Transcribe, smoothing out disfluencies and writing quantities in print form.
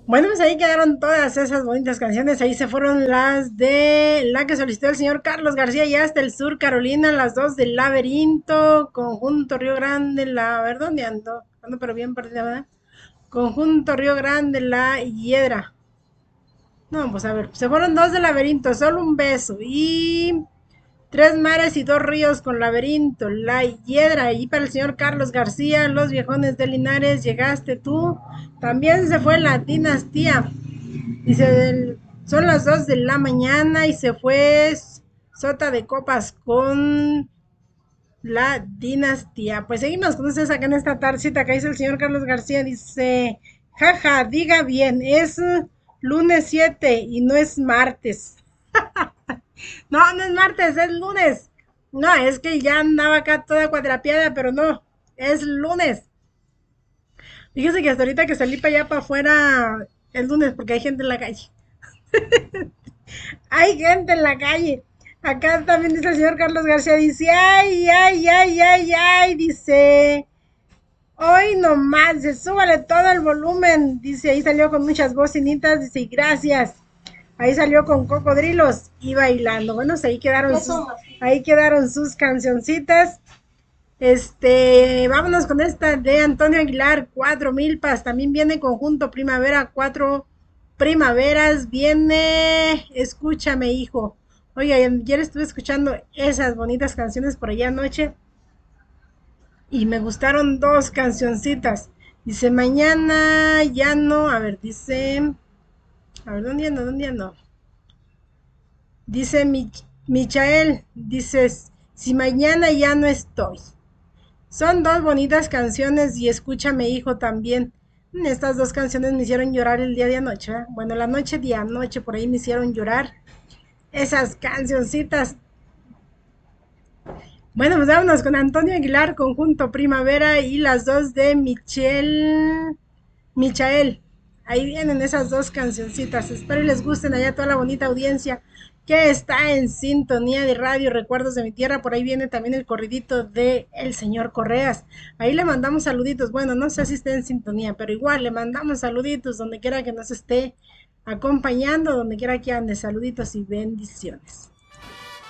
Bueno, pues ahí quedaron todas esas bonitas canciones. Ahí se fueron las de la que solicitó el señor Carlos García y hasta el sur, Carolina, las dos del Laberinto, Conjunto Río Grande, a ver dónde ando, ando pero bien perdida, ¿verdad? Conjunto Río Grande, La Hiedra. No, pues a ver, se fueron dos del Laberinto, solo un beso y tres mares y dos ríos con Laberinto, La Hiedra. Y para el señor Carlos García, Los Viejones de Linares, llegaste tú. También se fue la dinastía. Dice, son las 2 de la mañana y se fue Sota de Copas con la dinastía. Pues seguimos con ustedes acá en esta tardecita. Acá dice el señor Carlos García. Dice, jaja, diga bien, es lunes 7 y no es martes. No, no es martes, es lunes. No, es que ya andaba acá toda cuadrapeada, pero no, es lunes. Fíjese que hasta ahorita que salí para allá para afuera es lunes porque hay gente en la calle. Hay gente en la calle. Acá también dice el señor Carlos García, dice, ay, ay, ay, ay, ay, dice, hoy nomás, dice, súbale todo el volumen, dice, ahí salió con muchas bocinitas, dice, y gracias. Ahí salió con cocodrilos y bailando. Bueno, pues ahí quedaron sus cancioncitas. Vámonos con esta de Antonio Aguilar, Cuatro Milpas. También viene Conjunto Primavera, Cuatro Primaveras. Viene Escúchame, hijo. Oye, ayer estuve escuchando esas bonitas canciones por allá anoche y me gustaron dos cancioncitas. Dice, mañana ya no. A ver, dice. A ver, ¿dónde ando? ¿Dónde ando? Dice Michael, dices, si mañana ya no estoy. Son dos bonitas canciones y Escúchame hijo también. Estas dos canciones me hicieron llorar el día de anoche, ¿eh? Bueno, la noche de anoche por ahí me hicieron llorar. Esas cancioncitas. Bueno, pues vámonos con Antonio Aguilar, Conjunto Primavera y las dos de Michael. Ahí vienen esas dos cancioncitas. Espero les gusten allá a toda la bonita audiencia que está en sintonía de Radio Recuerdos de mi Tierra. Por ahí viene también el corridito de El Señor Correas. Ahí le mandamos saluditos. Bueno, no sé si esté en sintonía, pero igual le mandamos saluditos donde quiera que nos esté acompañando, donde quiera que ande. Saluditos y bendiciones.